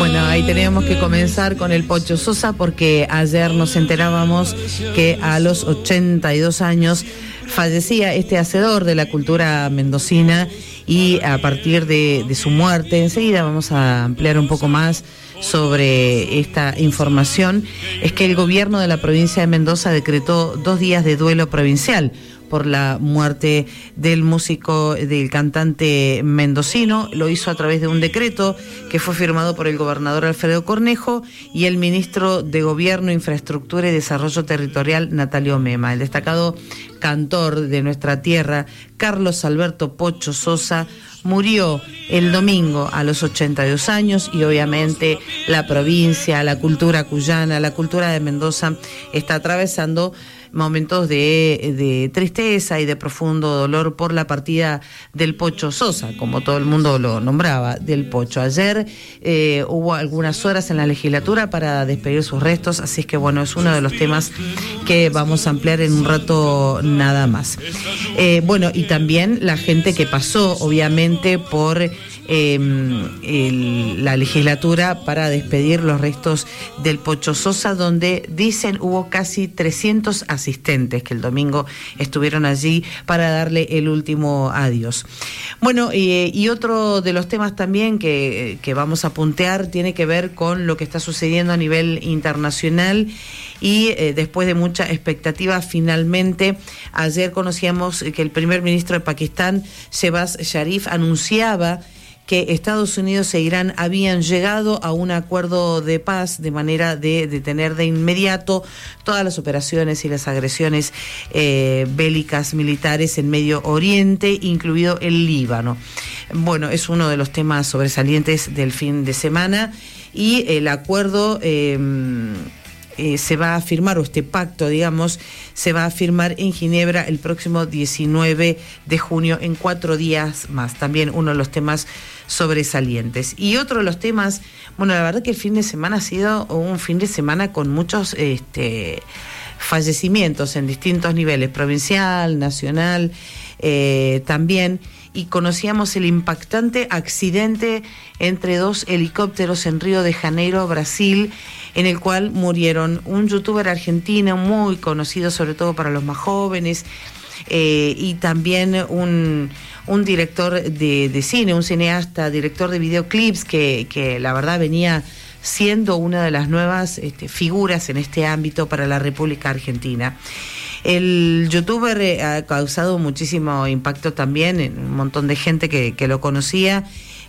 Bueno, ahí teníamos que comenzar con el Pocho Sosa porque ayer nos enterábamos que a los 82 años fallecía este hacedor de la cultura mendocina y a partir de su muerte, enseguida vamos a ampliar un poco más sobre esta información, es que el gobierno de la provincia de Mendoza decretó 2 días de duelo provincial por la muerte del músico, del cantante mendocino. Lo hizo a través de un decreto que fue firmado por el gobernador Alfredo Cornejo y el ministro de Gobierno, Infraestructura y Desarrollo Territorial, Natalio Mema. El destacado cantor de nuestra tierra, Carlos Alberto Pocho Sosa, murió el domingo a los 82 años y obviamente la provincia, la cultura cuyana, la cultura de Mendoza está atravesando momentos de tristeza y de profundo dolor por la partida del Pocho Sosa, como todo el mundo lo nombraba, del Pocho. Ayer hubo algunas horas en la legislatura para despedir sus restos, así es que bueno, es uno de los temas que vamos a ampliar en un rato nada más. Bueno, y también la gente que pasó, obviamente, por la legislatura para despedir los restos del Pocho Sosa, donde dicen hubo casi 300 asistentes que el domingo estuvieron allí para darle el último adiós. Bueno, y otro de los temas también que vamos a puntear tiene que ver con lo que está sucediendo a nivel internacional y después de mucha expectativa, finalmente ayer conocíamos que el primer ministro de Pakistán, Shehbaz Sharif, anunciaba que Estados Unidos e Irán habían llegado a un acuerdo de paz de manera de detener de inmediato todas las operaciones y las agresiones bélicas militares en Medio Oriente, incluido el Líbano. Bueno, es uno de los temas sobresalientes del fin de semana y el acuerdo se va a firmar, o este pacto, digamos, se va a firmar en Ginebra el próximo 19 de junio, en 4 días más. También uno de los temas sobresalientes. Y otro de los temas, bueno, la verdad que el fin de semana ha sido un fin de semana con muchos fallecimientos en distintos niveles, provincial, nacional, también. Y conocíamos el impactante accidente entre 2 helicópteros en Río de Janeiro, Brasil, en el cual murieron un youtuber argentino muy conocido, sobre todo para los más jóvenes, y también un director de cine, un cineasta, director de videoclips, que la verdad venía siendo una de las nuevas figuras en este ámbito para la República Argentina. El youtuber ha causado muchísimo impacto también en un montón de gente que lo conocía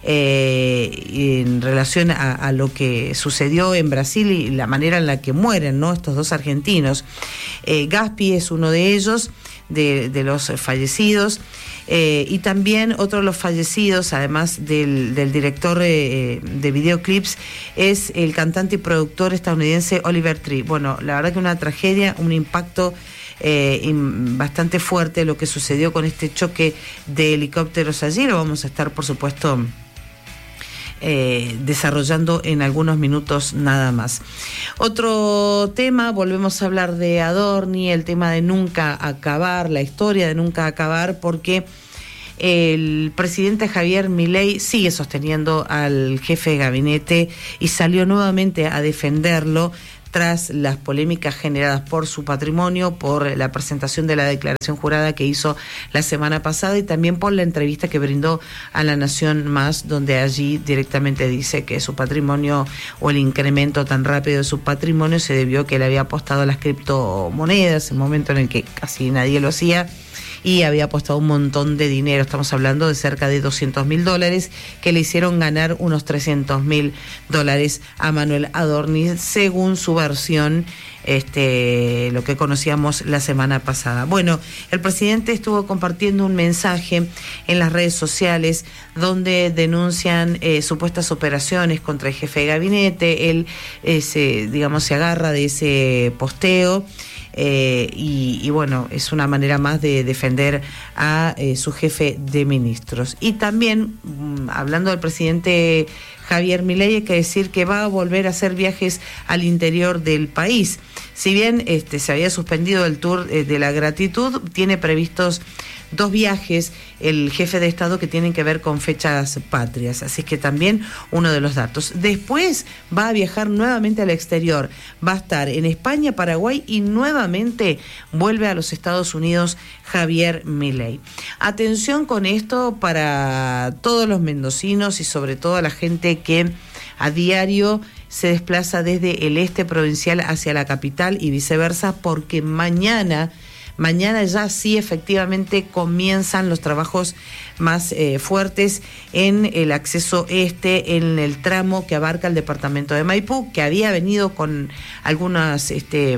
en relación a lo que sucedió en Brasil y la manera en la que mueren, ¿no?, estos 2 argentinos. Gaspi es uno de ellos, de los fallecidos, y también otro de los fallecidos, además del director de videoclips, es el cantante y productor estadounidense Oliver Tree. Bueno, la verdad que una tragedia, un impacto bastante fuerte lo que sucedió con este choque de helicópteros allí. Lo vamos a estar, por supuesto, desarrollando en algunos minutos nada más. Otro tema, volvemos a hablar de Adorni, el tema de nunca acabar, la historia de nunca acabar, porque el presidente Javier Milei sigue sosteniendo al jefe de gabinete y salió nuevamente a defenderlo tras las polémicas generadas por su patrimonio, por la presentación de la declaración jurada que hizo la semana pasada y también por la entrevista que brindó a La Nación Más, donde allí directamente dice que su patrimonio, o el incremento tan rápido de su patrimonio, se debió a que él había apostado a las criptomonedas en un momento en el que casi nadie lo hacía, y había apostado un montón de dinero. Estamos hablando de cerca de $200.000 que le hicieron ganar unos $300.000 a Manuel Adorni, según su versión, lo que conocíamos la semana pasada. Bueno, el presidente estuvo compartiendo un mensaje en las redes sociales donde denuncian supuestas operaciones contra el jefe de gabinete. Él se agarra de ese posteo. Y bueno, es una manera más de defender a su jefe de ministros. Y también, hablando del presidente Javier Milei, hay que decir que va a volver a hacer viajes al interior del país. Si bien se había suspendido el tour de la gratitud, tiene previstos 2 viajes el jefe de Estado que tienen que ver con fechas patrias, así que también uno de los datos. Después va a viajar nuevamente al exterior, va a estar en España, Paraguay y nuevamente vuelve a los Estados Unidos Javier Milei. Atención con esto para todos los mendocinos y sobre todo a la gente que a diario se desplaza desde el este provincial hacia la capital y viceversa, porque mañana ya sí efectivamente comienzan los trabajos más fuertes en el acceso este, en el tramo que abarca el departamento de Maipú, que había venido con algunos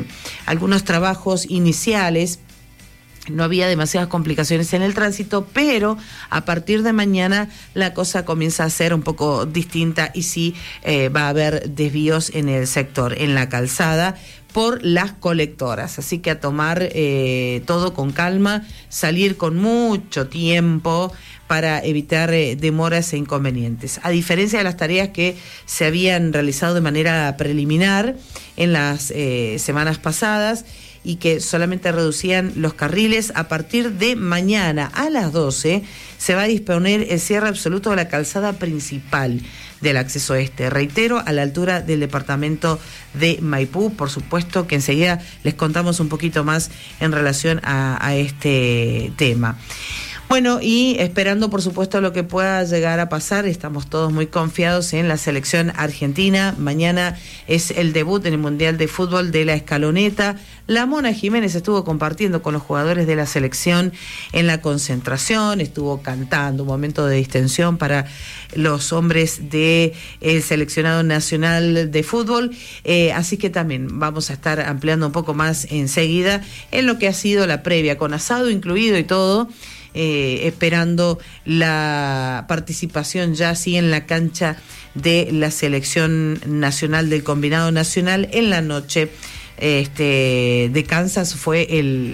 trabajos iniciales. No había demasiadas complicaciones en el tránsito, pero a partir de mañana la cosa comienza a ser un poco distinta y sí va a haber desvíos en el sector, en la calzada, por las colectoras. Así que a tomar todo con calma, salir con mucho tiempo para evitar demoras e inconvenientes. A diferencia de las tareas que se habían realizado de manera preliminar en las semanas pasadas, y que solamente reducían los carriles, a partir de mañana a las 12 se va a disponer el cierre absoluto de la calzada principal del acceso este. Reitero, a la altura del departamento de Maipú. Por supuesto que enseguida les contamos un poquito más en relación a este tema. Bueno, y esperando por supuesto lo que pueda llegar a pasar, estamos todos muy confiados en la selección argentina. Mañana es el debut en el Mundial de Fútbol de la Escaloneta. La Mona Jiménez estuvo compartiendo con los jugadores de la selección en la concentración, estuvo cantando, un momento de distensión para los hombres del seleccionado nacional de fútbol, así que también vamos a estar ampliando un poco más enseguida en lo que ha sido la previa, con asado incluido y todo. Esperando la participación ya así en la cancha de la selección nacional del combinado nacional en la noche de Kansas. Fue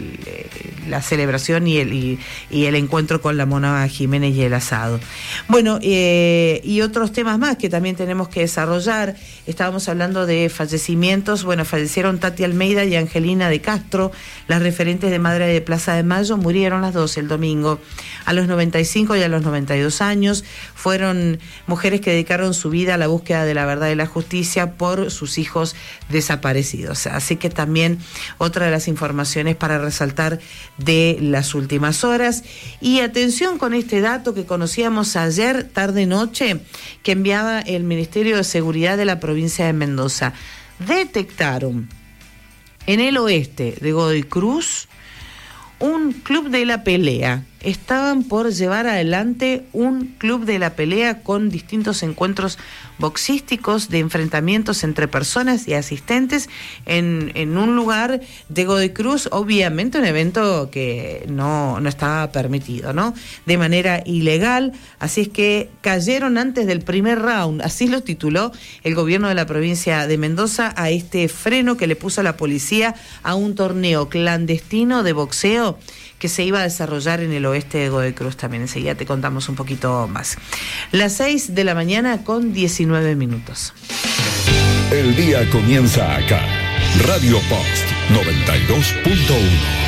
la celebración y el encuentro con la Mona Jiménez y el asado. Bueno, y otros temas más que también tenemos que desarrollar. Estábamos hablando de fallecimientos. Bueno, fallecieron Tati Almeida y Angelina de Castro, las referentes de Madre de Plaza de Mayo. Murieron las dos el domingo a los 95 y a los 92 años. Fueron mujeres que dedicaron su vida a la búsqueda de la verdad y la justicia por sus hijos desaparecidos. Así que también otra de las informaciones para resaltar de las últimas horas. Y atención con este dato que conocíamos ayer tarde-noche, que enviaba el Ministerio de Seguridad de la provincia de Mendoza. Detectaron en el oeste de Godoy Cruz un club de la pelea. Estaban por llevar adelante un club de la pelea con distintos encuentros boxísticos, de enfrentamientos entre personas y asistentes en un lugar de Godoy Cruz. Obviamente un evento que no estaba permitido, ¿no? De manera ilegal. Así es que cayeron antes del primer round, así lo tituló el gobierno de la provincia de Mendoza a este freno que le puso la policía a un torneo clandestino de boxeo que se iba a desarrollar en el oeste de Godoy Cruz también. Enseguida te contamos un poquito más. Las 6 de la mañana con 19 minutos. El día comienza acá. Radio Post 92.1.